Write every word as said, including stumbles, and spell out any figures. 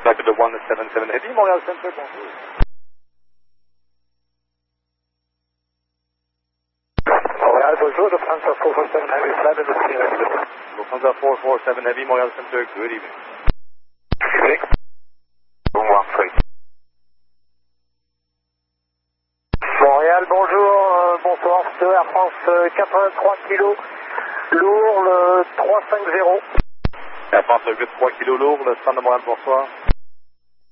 Back to the one seven seven Heavy, Montréal Center, bonjour. Montréal, bonjour, Lufthansa four four seven Heavy, flight number three nine zero. Lufthansa four four seven Heavy, Montréal Center, good evening. Good evening. one three. Montréal, bonjour, euh, bonsoir, c'est Air France euh, quatre-vingt-trois kilos, lourd, le trois cinq zéro. Air France huit trois kilos lourd, le stand de Montréal, bonsoir.